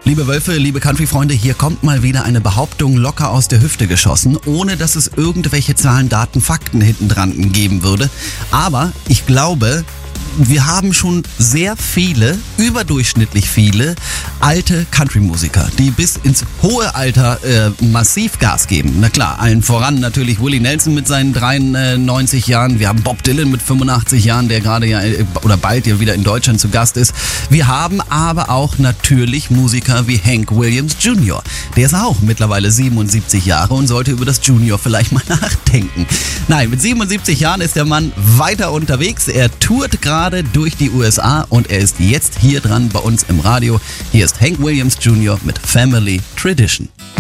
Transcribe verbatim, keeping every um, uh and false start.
Liebe Wölfe, liebe Country-Freunde, hier kommt mal wieder eine Behauptung locker aus der Hüfte geschossen, ohne dass es irgendwelche Zahlen, Daten, Fakten hinten dran geben würde. Aber ich glaube, wir haben schon sehr viele, überdurchschnittlich viele alte Country-Musiker, die bis ins hohe Alter äh, massiv Gas geben. Na klar, allen voran natürlich Willie Nelson mit seinen dreiundneunzig Jahren. Wir haben Bob Dylan mit fünfundachtzig Jahren, der gerade ja oder bald ja wieder in Deutschland zu Gast ist. Wir haben aber auch natürlich Musiker wie Hank Williams Junior Der ist auch mittlerweile siebenundsiebzig Jahre und sollte über das Junior vielleicht mal nachdenken. Nein, mit siebenundsiebzig Jahren ist der Mann weiter unterwegs. Er tourt gerade durch die U S A und er ist jetzt hier dran bei uns im Radio. Hier ist Hank Williams Junior mit Family Tradition.